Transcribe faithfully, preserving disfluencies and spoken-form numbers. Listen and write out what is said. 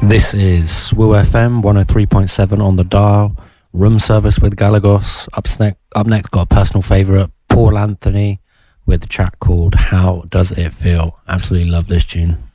This is Swoo F M one oh three point seven on the dial. Room service with Galagos. Up next, up next, got a personal favourite, Paul Anthony, with a track called How Does It Feel. Absolutely love this tune.